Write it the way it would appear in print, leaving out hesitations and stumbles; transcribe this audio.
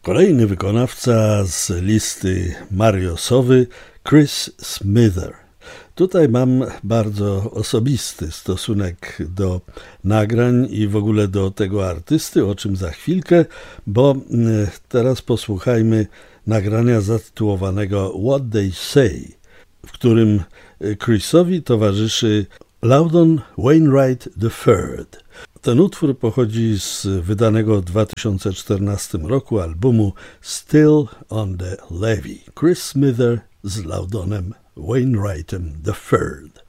Kolejny wykonawca z listy Mariosowy, Chris Smither. Tutaj mam bardzo osobisty stosunek do nagrań i w ogóle do tego artysty, o czym za chwilkę, bo teraz posłuchajmy nagrania zatytułowanego What They Say, w którym Chrisowi towarzyszy Loudon Wainwright III. Ten utwór pochodzi z wydanego w 2014 roku albumu Still on the Levee. Chris Smither z Loudonem Wainwrightem III.